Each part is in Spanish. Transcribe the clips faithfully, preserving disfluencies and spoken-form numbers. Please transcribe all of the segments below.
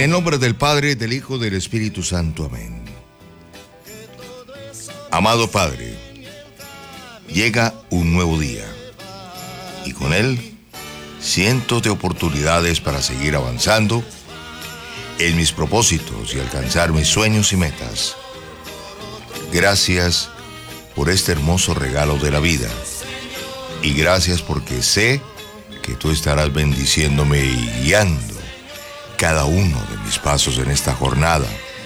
En el nombre del Padre, del Hijo, del Espíritu Santo. Amén. Amado Padre, llega un nuevo día y con él cientos de oportunidades para seguir avanzando en mis propósitos y alcanzar mis sueños y metas. Gracias por este hermoso regalo de la vida y gracias porque sé que tú estarás bendiciéndome y guiando cada uno de mis pasos en esta jornada.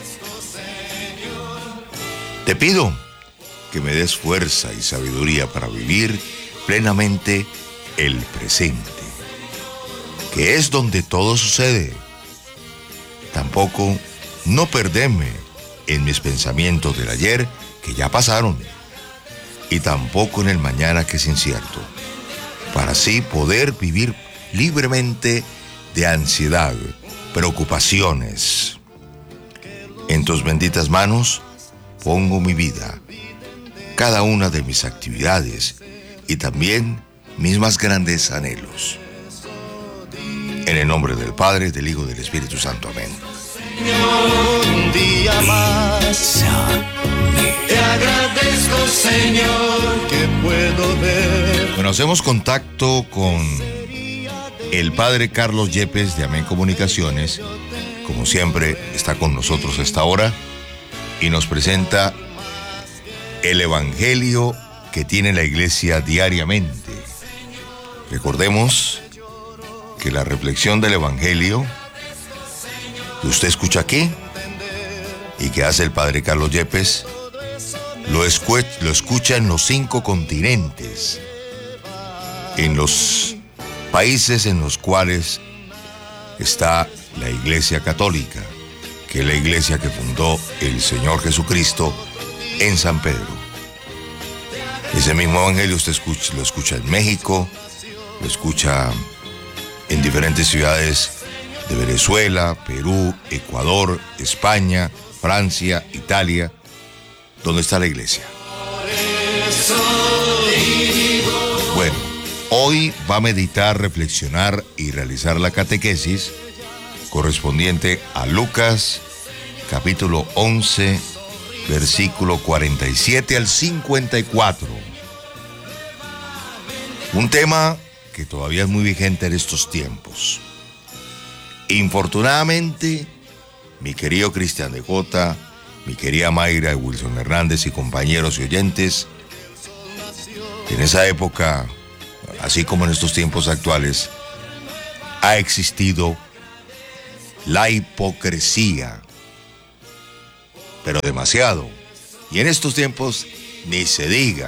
Te pido que me des fuerza y sabiduría para vivir plenamente el presente, que es donde todo sucede. Tampoco no perderme en mis pensamientos del ayer que ya pasaron, y tampoco en el mañana que es incierto, para así poder vivir libremente de ansiedad, preocupaciones. En tus benditas manos pongo mi vida, cada una de mis actividades y también mis más grandes anhelos. En el nombre del Padre, del Hijo y del Espíritu Santo. Amén. Señor, un día más te agradezco, Señor, que puedo ver. Bueno, hacemos contacto con el Padre Carlos Yepes de Amén Comunicaciones. Como siempre, está con nosotros a esta hora y nos presenta el Evangelio que tiene la iglesia diariamente. Recordemos que la reflexión del Evangelio que usted escucha aquí y que hace el Padre Carlos Yepes lo, escu- lo escucha en los cinco continentes, en los países en los cuales está la Iglesia Católica, que es la iglesia que fundó el Señor Jesucristo en San Pedro. Ese mismo Evangelio usted escucha, lo escucha en México, lo escucha en diferentes ciudades de Venezuela, Perú, Ecuador, España, Francia, Italia, donde está la iglesia. Bueno, hoy va a meditar, reflexionar y realizar la catequesis correspondiente a Lucas, capítulo once, versículo cuarenta y siete al cincuenta y cuatro. Un tema que todavía es muy vigente en estos tiempos. Infortunadamente, mi querido Cristian de Jota, mi querida Mayra de Wilson Hernández y compañeros y oyentes, en esa época, así como en estos tiempos actuales, ha existido la hipocresía, pero demasiado. Y en estos tiempos, ni se diga.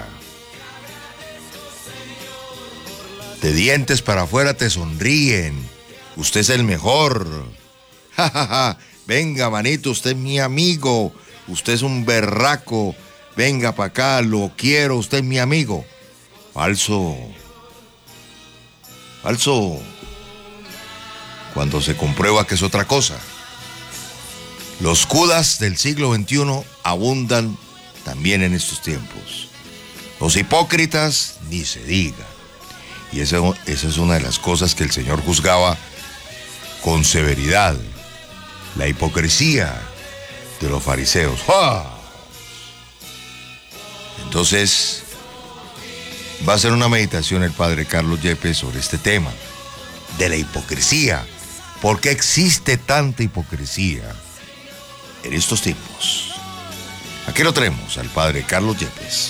De dientes para afuera te sonríen. Usted es el mejor. Ja, ja, ja. Venga, manito, usted es mi amigo. Usted es un berraco. Venga para acá, lo quiero, usted es mi amigo. Falso. Falso. Cuando se comprueba que es otra cosa. Los Judas del siglo veintiuno abundan también en estos tiempos. Los hipócritas, ni se diga. Y esa, esa es una de las cosas que el Señor juzgaba con severidad. La hipocresía de los fariseos. ¡Ah! Entonces, va a hacer una meditación el Padre Carlos Yepes sobre este tema de la hipocresía. ¿Por qué existe tanta hipocresía en estos tiempos? Aquí lo tenemos al Padre Carlos Yepes.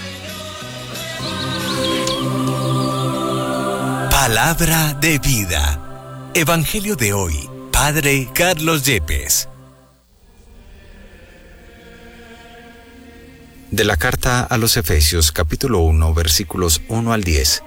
Palabra de vida. Evangelio de hoy. Padre Carlos Yepes. De la carta a los Efesios, capítulo uno, versículos uno al diez.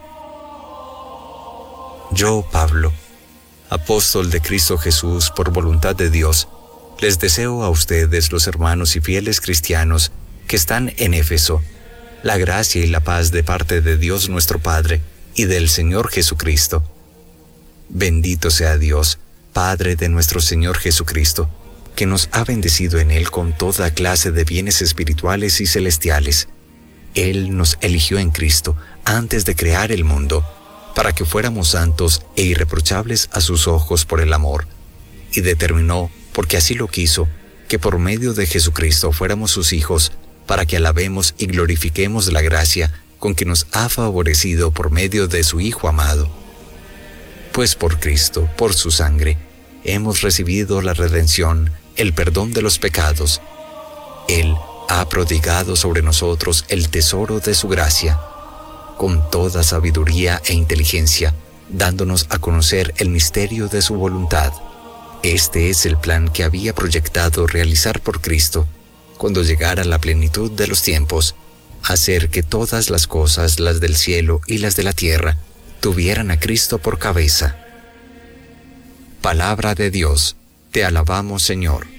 Yo, Pablo, apóstol de Cristo Jesús por voluntad de Dios, les deseo a ustedes, los hermanos y fieles cristianos que están en Éfeso, la gracia y la paz de parte de Dios nuestro Padre y del Señor Jesucristo. Bendito sea Dios, Padre de nuestro Señor Jesucristo, que nos ha bendecido en Él con toda clase de bienes espirituales y celestiales. Él nos eligió en Cristo antes de crear el mundo, para que fuéramos santos e irreprochables a sus ojos por el amor, y determinó porque así lo quiso, que por medio de Jesucristo fuéramos sus hijos, para que alabemos y glorifiquemos la gracia con que nos ha favorecido por medio de su Hijo amado. Pues por Cristo, por su sangre, hemos recibido la redención, el perdón de los pecados. Él ha prodigado sobre nosotros el tesoro de su gracia, con toda sabiduría e inteligencia, dándonos a conocer el misterio de su voluntad. Este es el plan que había proyectado realizar por Cristo, cuando llegara la plenitud de los tiempos, hacer que todas las cosas, las del cielo y las de la tierra, tuvieran a Cristo por cabeza. Palabra de Dios, te alabamos, Señor.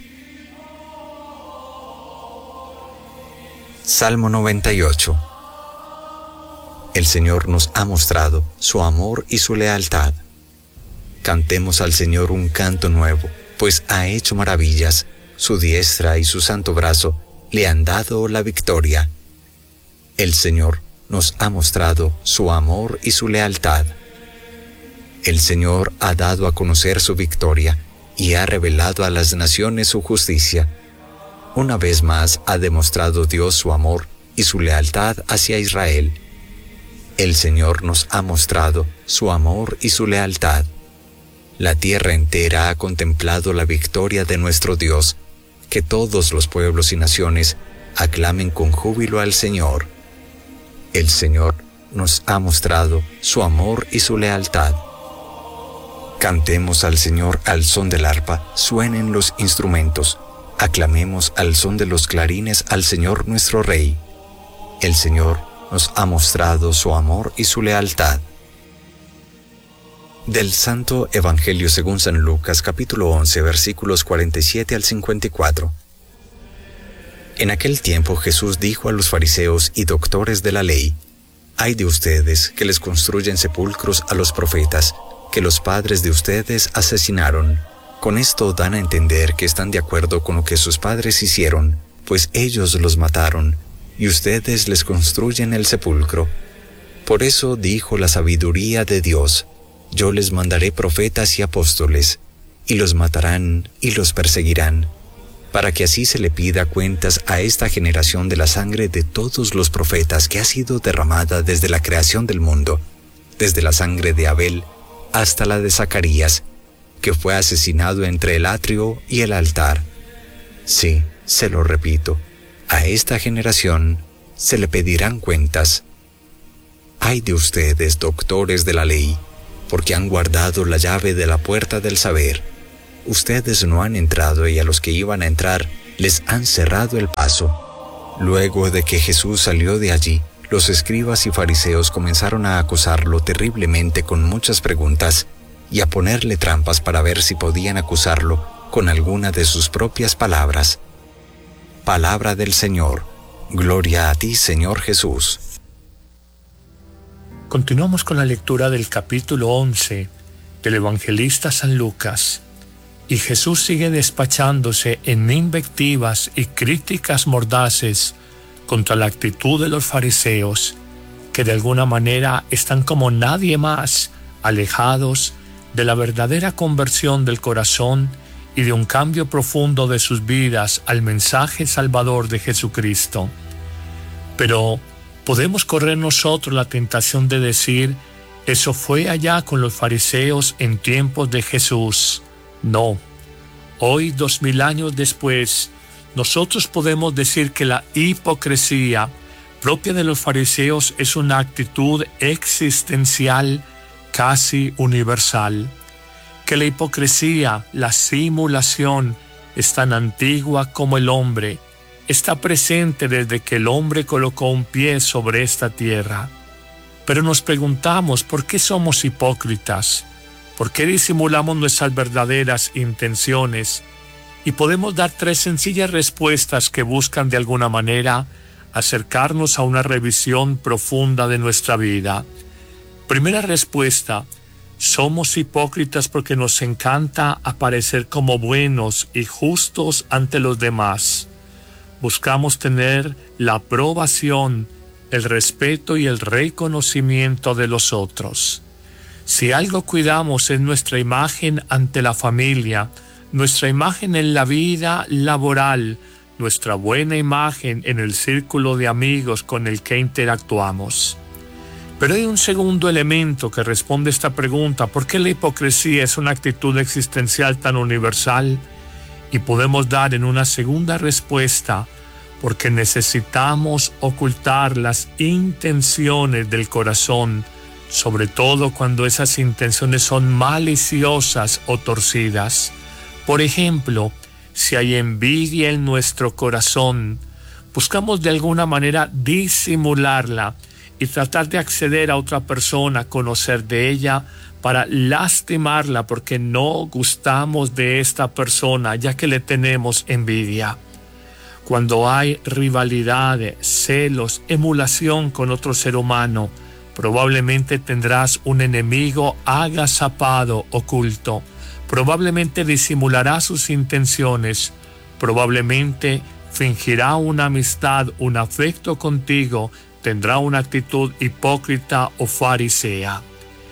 Salmo noventa y ocho. El Señor nos ha mostrado su amor y su lealtad. Cantemos al Señor un canto nuevo, pues ha hecho maravillas. Su diestra y su santo brazo le han dado la victoria. El Señor nos ha mostrado su amor y su lealtad. El Señor ha dado a conocer su victoria y ha revelado a las naciones su justicia. Una vez más ha demostrado Dios su amor y su lealtad hacia Israel. El Señor nos ha mostrado su amor y su lealtad. La tierra entera ha contemplado la victoria de nuestro Dios. Que todos los pueblos y naciones aclamen con júbilo al Señor. El Señor nos ha mostrado su amor y su lealtad. Cantemos al Señor al son del arpa, suenen los instrumentos. Aclamemos al son de los clarines al Señor nuestro Rey. El Señor nos ha mostrado su amor y su lealtad. Del Santo Evangelio según San Lucas, capítulo once, versículos cuarenta y siete al cincuenta y cuatro. En aquel tiempo Jesús dijo a los fariseos y doctores de la ley: «Ay de ustedes que les construyen sepulcros a los profetas, que los padres de ustedes asesinaron. Con esto dan a entender que están de acuerdo con lo que sus padres hicieron, pues ellos los mataron, y ustedes les construyen el sepulcro. Por eso dijo la sabiduría de Dios: yo les mandaré profetas y apóstoles, y los matarán y los perseguirán, para que así se le pida cuentas a esta generación de la sangre de todos los profetas que ha sido derramada desde la creación del mundo, desde la sangre de Abel hasta la de Zacarías, que fue asesinado entre el atrio y el altar. Sí, se lo repito, a esta generación se le pedirán cuentas. Ay de ustedes, doctores de la ley, porque han guardado la llave de la puerta del saber. Ustedes no han entrado y a los que iban a entrar les han cerrado el paso». Luego de que Jesús salió de allí, los escribas y fariseos comenzaron a acosarlo terriblemente con muchas preguntas y a ponerle trampas para ver si podían acusarlo con alguna de sus propias palabras. Palabra del Señor. Gloria a ti, Señor Jesús. Continuamos con la lectura del capítulo once del evangelista San Lucas. Y Jesús sigue despachándose en invectivas y críticas mordaces contra la actitud de los fariseos, que de alguna manera están como nadie más alejados de la verdadera conversión del corazón y de un cambio profundo de sus vidas al mensaje salvador de Jesucristo. Pero podemos correr nosotros la tentación de decir: eso fue allá con los fariseos en tiempos de Jesús. No. Hoy, dos mil años después, nosotros podemos decir que la hipocresía propia de los fariseos es una actitud existencial casi universal. Que la hipocresía, la simulación, es tan antigua como el hombre. Está presente desde que el hombre colocó un pie sobre esta tierra. Pero nos preguntamos, ¿por qué somos hipócritas? ¿Por qué disimulamos nuestras verdaderas intenciones? Y podemos dar tres sencillas respuestas que buscan de alguna manera acercarnos a una revisión profunda de nuestra vida. Primera respuesta: somos hipócritas porque nos encanta aparecer como buenos y justos ante los demás. Buscamos tener la aprobación, el respeto y el reconocimiento de los otros. Si algo cuidamos es nuestra imagen ante la familia, nuestra imagen en la vida laboral, nuestra buena imagen en el círculo de amigos con el que interactuamos. Pero hay un segundo elemento que responde a esta pregunta: ¿por qué la hipocresía es una actitud existencial tan universal? Y podemos dar en una segunda respuesta: porque necesitamos ocultar las intenciones del corazón, sobre todo cuando esas intenciones son maliciosas o torcidas. Por ejemplo, si hay envidia en nuestro corazón, buscamos de alguna manera disimularla y tratar de acceder a otra persona, conocer de ella, para lastimarla porque no gustamos de esta persona, ya que le tenemos envidia. Cuando hay rivalidad, celos, emulación con otro ser humano, probablemente tendrás un enemigo agazapado, oculto. Probablemente disimulará sus intenciones. Probablemente fingirá una amistad, un afecto contigo. Tendrá una actitud hipócrita o farisea.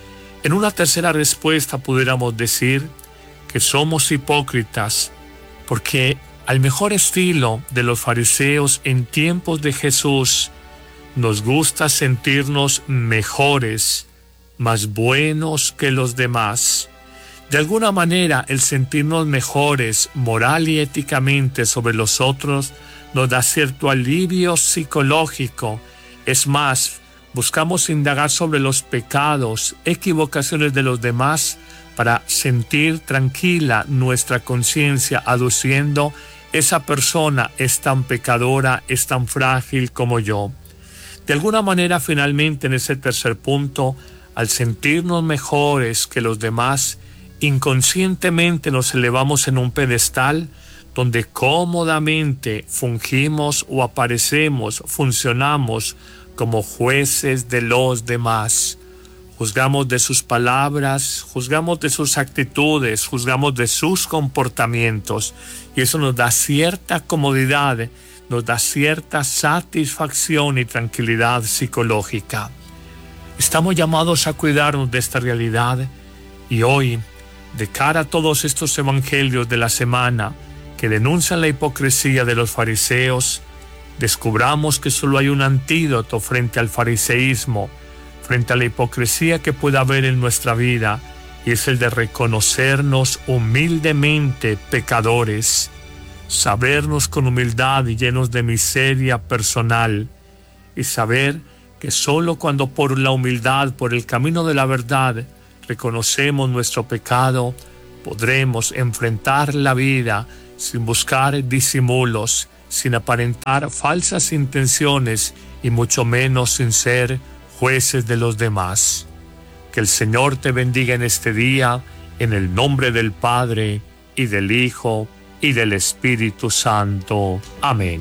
En una tercera respuesta pudiéramos decir que somos hipócritas porque, al mejor estilo de los fariseos en tiempos de Jesús, nos gusta sentirnos mejores, más buenos que los demás. De alguna manera, el sentirnos mejores moral y éticamente sobre los otros nos da cierto alivio psicológico. Es más, buscamos indagar sobre los pecados, equivocaciones de los demás para sentir tranquila nuestra conciencia, aduciendo: esa persona es tan pecadora, es tan frágil como yo. De alguna manera, finalmente, en ese tercer punto, al sentirnos mejores que los demás, inconscientemente nos elevamos en un pedestal donde cómodamente fungimos o aparecemos, funcionamos como jueces de los demás. Juzgamos de sus palabras, juzgamos de sus actitudes, juzgamos de sus comportamientos, y eso nos da cierta comodidad, nos da cierta satisfacción y tranquilidad psicológica. Estamos llamados a cuidarnos de esta realidad, y hoy, de cara a todos estos evangelios de la semana que denuncian la hipocresía de los fariseos, descubramos que solo hay un antídoto frente al fariseísmo, frente a la hipocresía que pueda haber en nuestra vida, y es el de reconocernos humildemente pecadores, sabernos con humildad y llenos de miseria personal, y saber que solo cuando por la humildad, por el camino de la verdad, reconocemos nuestro pecado, podremos enfrentar la vida sin buscar disimulos, sin aparentar falsas intenciones y mucho menos sin ser jueces de los demás. Que el Señor te bendiga en este día, en el nombre del Padre, y del Hijo, y del Espíritu Santo. Amén.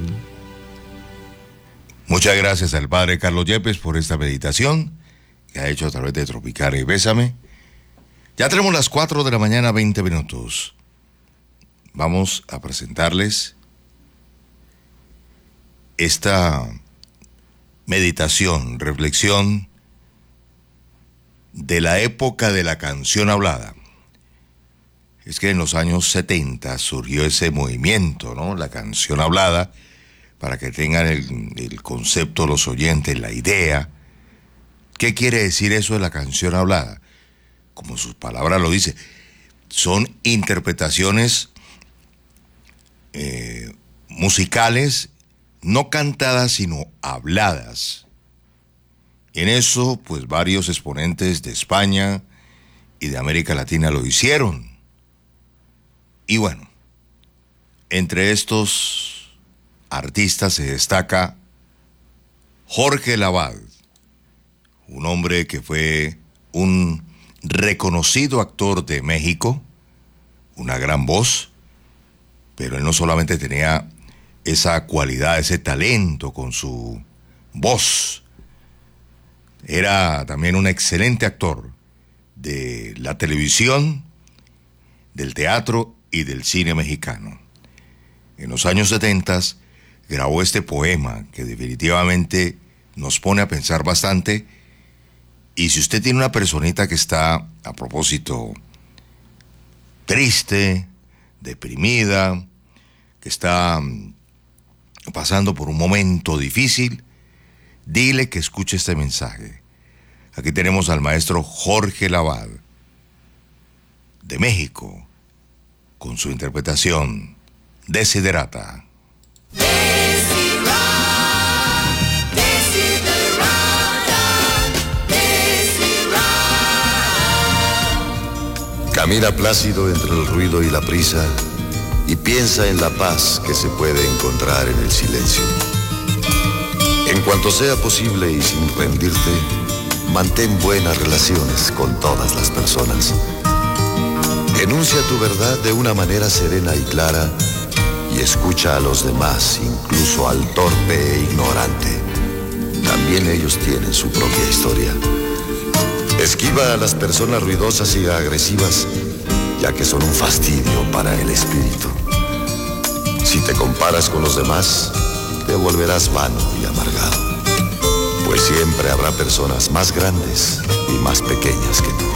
Muchas gracias al Padre Carlos Yepes por esta meditación que ha hecho a través de Tropicalia y Bésame. Ya tenemos las cuatro de la mañana, veinte minutos. Vamos a presentarles esta meditación, reflexión de la época de la canción hablada. Es que en los años setenta surgió ese movimiento, ¿no? La canción hablada, para que tengan el, el concepto los oyentes, la idea. ¿Qué quiere decir eso de la canción hablada? Como sus palabras lo dice, son interpretaciones eh, musicales, no cantadas, sino habladas. En eso, pues varios exponentes de España y de América Latina lo hicieron. Y bueno, entre estos artistas se destaca Jorge Lavat, un hombre que fue un reconocido actor de México, una gran voz, pero él no solamente tenía esa cualidad, ese talento con su voz, era también un excelente actor de la televisión, del teatro y del cine mexicano. En los años setenta grabó este poema que definitivamente nos pone a pensar bastante. Y si usted tiene una personita que está, a propósito, triste, deprimida, que está pasando por un momento difícil, dile que escuche este mensaje. Aquí tenemos al maestro Jorge Lavat, de México, con su interpretación Desiderata. Camina plácido entre el ruido y la prisa y piensa en la paz que se puede encontrar en el silencio. En cuanto sea posible y sin rendirte, mantén buenas relaciones con todas las personas. Enuncia tu verdad de una manera serena y clara y escucha a los demás, incluso al torpe e ignorante. También ellos tienen su propia historia. Esquiva a las personas ruidosas y agresivas, ya que son un fastidio para el espíritu. Si te comparas con los demás, te volverás vano y amargado, pues siempre habrá personas más grandes y más pequeñas que tú.